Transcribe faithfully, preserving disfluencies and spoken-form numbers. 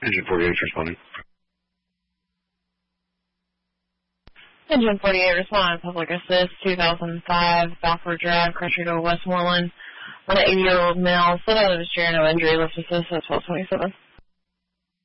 Engine forty-eight responding. Engine forty-eight responding, public assist, two thousand five, Balfour Drive, Crusher to Westmoreland. On an eighty-year-old male, still out of his chair, no injury, lift assist, that's twelve twenty-seven.